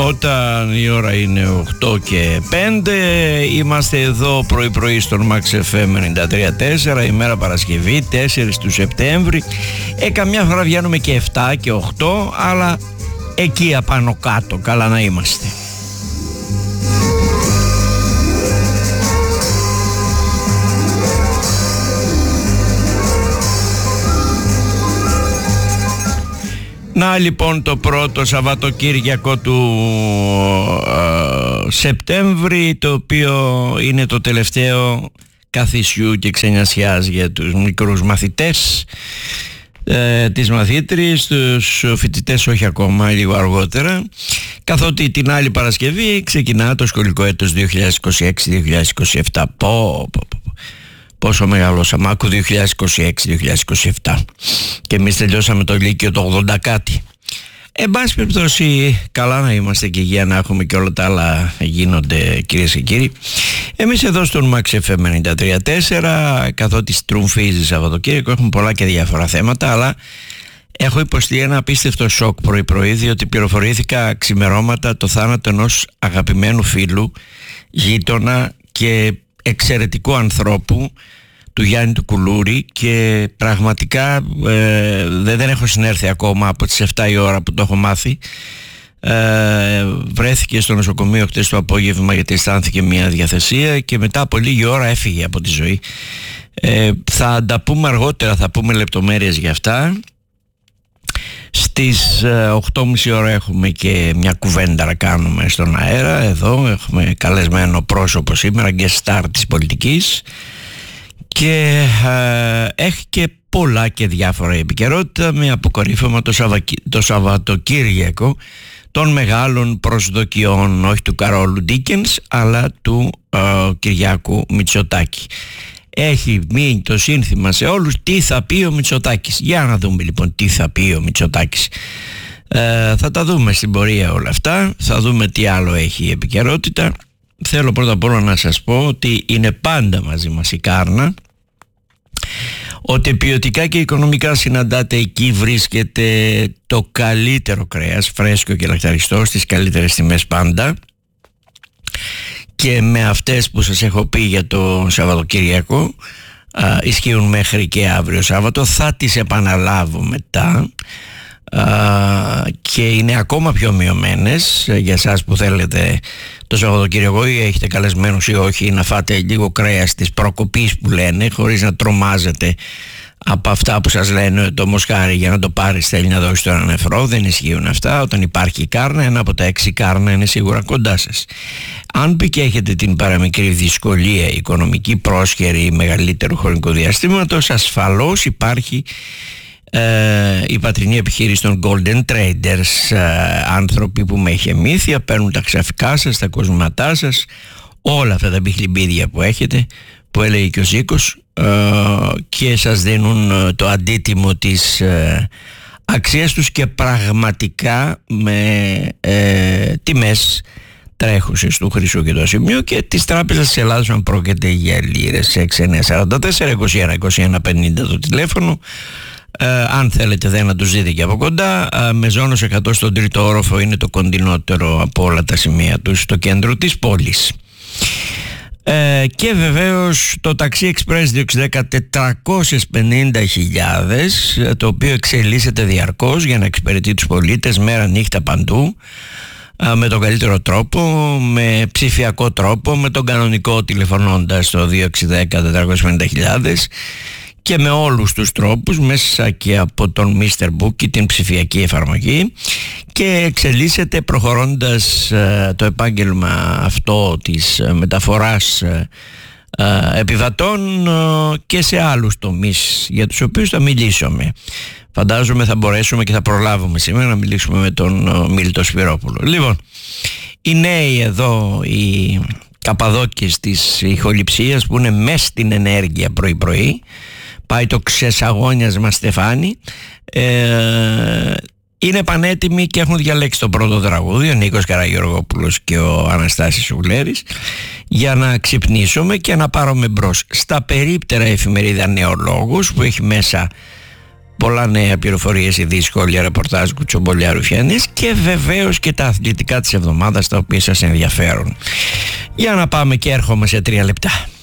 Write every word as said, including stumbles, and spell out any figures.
Όταν η ώρα είναι οκτώ και πέντε, είμαστε εδώ πρωί πρωί στον Max εφ εμ ενενήντα τρία κόμμα τέσσερα, ημέρα Παρασκευή τέσσερις του Σεπτέμβρη. Ε, καμιά φορά βγαίνουμε και επτά και οκτώ, αλλά εκεί απάνω κάτω καλά να είμαστε. Να λοιπόν το πρώτο Σαββατοκύριακο του ε, Σεπτέμβρη, το οποίο είναι το τελευταίο καθησιού και ξενιασιάς για τους μικρούς μαθητές, ε, τις μαθήτριες, τους φοιτητές όχι ακόμα, λίγο αργότερα, καθότι την άλλη Παρασκευή ξεκινά το σχολικό έτος δύο χιλιάδες είκοσι έξι δύο χιλιάδες είκοσι επτά. Πω, πω, πω. Πόσο μεγαλώσαμε, άκου δύο χιλιάδες είκοσι έξι δύο χιλιάδες είκοσι επτά, και εμείς τελειώσαμε το Λύκειο το ογδόντα κάτι. Εν πάση περιπτώσει, καλά να είμαστε και υγεία να έχουμε, και όλα τα άλλα γίνονται, κυρίες και κύριοι. Εμείς εδώ στον Max εφ εμ ενενήντα τρία κόμμα τέσσερα, καθότι στρουμφίζει Σαββατοκύριακο, έχουμε πολλά και διάφορα θέματα, αλλά έχω υποστεί ένα απίστευτο σοκ πρωί πρωί, διότι πληροφορήθηκα ξημερώματα το θάνατο ενός αγαπημένου φίλου, γείτονα και εξαιρετικού ανθρώπου, του Γιάννη του Κουλούρη, και πραγματικά ε, δεν, δεν έχω συνέρθει ακόμα από τις επτά η ώρα που το έχω μάθει. Ε, βρέθηκε στο νοσοκομείο χτες το απόγευμα γιατί αισθάνθηκε μια διαθεσία και μετά από λίγη ώρα έφυγε από τη ζωή. Ε, θα τα πούμε αργότερα, θα πούμε λεπτομέρειες για αυτά. Στις οκτώ και μισή ώρα έχουμε και μια κουβέντα να κάνουμε στον αέρα. Εδώ έχουμε καλεσμένο πρόσωπο σήμερα, guest star της πολιτικής, και ε, έχει και πολλά και διάφορα επικαιρότητα, με αποκορύφωμα το, Σαββακι... το Σαββατοκύριακο των μεγάλων προσδοκιών, όχι του Καρόλου Ντίκενς αλλά του ε, Κυριάκου Μητσοτάκη. Έχει μείνει το σύνθημα σε όλους τι θα πει ο Μητσοτάκης. Για να δούμε λοιπόν τι θα πει ο Μητσοτάκης. Ε, θα τα δούμε στην πορεία όλα αυτά, θα δούμε τι άλλο έχει η επικαιρότητα. Θέλω πρώτα απ' όλα να σας πω ότι είναι πάντα μαζί μας η Κάρνα, ότι ποιοτικά και οικονομικά συναντάτε εκεί, βρίσκεται το καλύτερο κρέας, φρέσκο και λαχταριστό, στις καλύτερες τιμές πάντα, και με αυτές που σας έχω πει για το Σαββατοκύριακο α, ισχύουν μέχρι και αύριο Σάββατο. Θα τις επαναλάβω μετά α, και είναι ακόμα πιο μειωμένες για εσάς που θέλετε το Σαββατοκύριακο ή έχετε καλεσμένους ή όχι να φάτε λίγο κρέας της προκοπής που λένε, χωρίς να τρομάζετε από αυτά που σας λένε το μοσχάρι για να το πάρεις θέλει να δώσει το έναν ευρώ. Δεν ισχύουν αυτά. Όταν υπάρχει η Κάρνα, ένα από τα έξι Κάρνα είναι σίγουρα κοντά σας. Αν πει και έχετε την παραμικρή δυσκολία οικονομική, πρόσχερη ή μεγαλύτερου χρονικού διαστήματος, ασφαλώς υπάρχει ε, η πατρινή επιχείρηση των Golden Traders, ε, άνθρωποι που με ηχεμήθεια παίρνουν τα ξαφικά σας, τα κοσμήματά σας, όλα αυτά τα μπιχλιμπίδια που έχετε, που έλεγε και ο Ζήκος, και σας δίνουν το αντίτιμο της ε, αξίας τους, και πραγματικά με ε, τιμές τρέχουσες του χρυσού και του σημείου και της Τράπεζας της Ελλάδας, αν πρόκειται για λίρες. Έξι εννιά σαράντα τέσσερα είκοσι ένα είκοσι ένα πενήντα το τηλέφωνο. Ε, αν θέλετε δεν να τους δείτε και από κοντά. ε, Μεζόνος εκατό στον τρίτο όροφο είναι το κοντινότερο από όλα τα σημεία τους στο κέντρο της πόλης. Ε, και βεβαίως το ταξί Express δύο δέκα τετρακόσιες πενήντα χιλιάδες, το οποίο εξελίσσεται διαρκώς για να εξυπηρετεί τους πολίτες μέρα νύχτα παντού, με τον καλύτερο τρόπο, με ψηφιακό τρόπο, με τον κανονικό τηλεφωνώντας το δύο έξι ένα μηδέν τετρακόσιες πενήντα χιλιάδες, και με όλους τους τρόπους, μέσα και από τον μίστερ Bookie, την ψηφιακή εφαρμογή, και εξελίσσεται προχωρώντας ε, το επάγγελμα αυτό της ε, μεταφοράς ε, ε, επιβατών ε, και σε άλλους τομείς για τους οποίους θα μιλήσουμε. Φαντάζομαι θα μπορέσουμε και θα προλάβουμε σήμερα να μιλήσουμε με τον ε, Μίλτο Σπυρόπουλο. Λοιπόν, οι νέοι εδώ, οι καπαδόκες της ηχοληψίας που είναι μέσα στην ενέργεια πρωί πρωί, πάει το ξεσαγόνιασμα στεφάνι, ε, είναι πανέτοιμοι και έχουν διαλέξει το πρώτο τραγούδι, ο Νίκος Καραγεωργόπουλος και ο Αναστάσης Σουλέρης, για να ξυπνήσουμε και να πάρουμε μπρος. Στα περίπτερα εφημερίδα Νεολόγους, που έχει μέσα πολλά νέα, πληροφορίες, ειδήσεις, σχόλια, ρεπορτάζ, κουτσομπολιά, ρουφιανές και βεβαίως και τα αθλητικά της εβδομάδας τα οποία σας ενδιαφέρουν. Για να πάμε και έρχομαι σε τρία λεπτά.